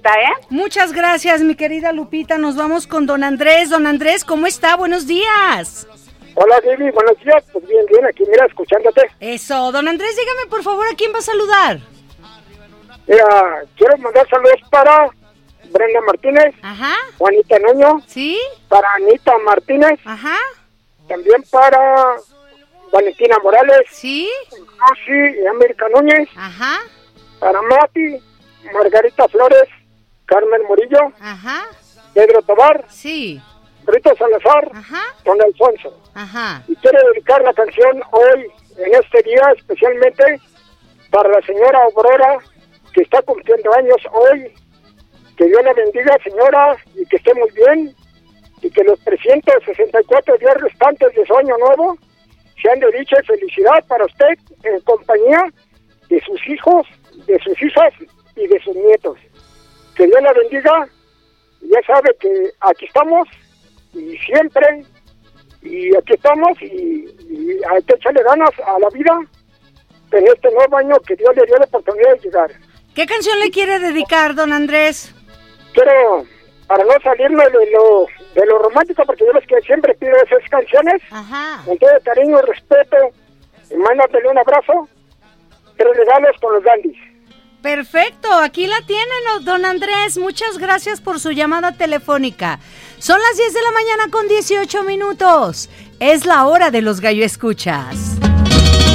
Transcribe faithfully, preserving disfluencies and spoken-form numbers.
Lupita, ¿eh? Muchas gracias, mi querida Lupita. Nos vamos con don Andrés. Don Andrés, ¿cómo está? Buenos días. Hola, Gaby, buenos días. Pues bien, bien, aquí, mira, escuchándote. Eso, don Andrés, dígame por favor, ¿a quién va a saludar? Mira, quiero mandar saludos para Brenda Martínez. Ajá. Juanita Nuño. Sí. Para Anita Martínez. Ajá. También para Valentina Morales. Sí. Rosy y América Núñez. Ajá. Para Mati, Margarita Flores, Carmen Murillo. Ajá. Pedro Tobar. Sí. Rito Salazar. Ajá. Don Alfonso. Ajá. Y quiero dedicar la canción hoy, en este día, especialmente para la señora Aurora, que está cumpliendo años hoy. Que Dios la bendiga, señora, y que esté muy bien, y que los trescientos sesenta y cuatro días restantes de su año nuevo sean de dicha y felicidad para usted, en compañía de sus hijos, de sus hijas y de sus nietos. Que Dios la bendiga, y ya sabe que aquí estamos, y siempre, y aquí estamos, y, y hay que echarle ganas a la vida en este nuevo año que Dios le dio la oportunidad de llegar. ¿Qué canción le quiere dedicar, don Andrés? Quiero, para no salirme de lo de lo romántico, porque yo les que siempre pido esas canciones, Ajá. con todo cariño y respeto, y mándale un abrazo, tres regalos con los dandis. Perfecto, aquí la tienen, don Andrés. Muchas gracias por su llamada telefónica. Son las diez de la mañana con dieciocho minutos. Es la hora de los gallo escuchas.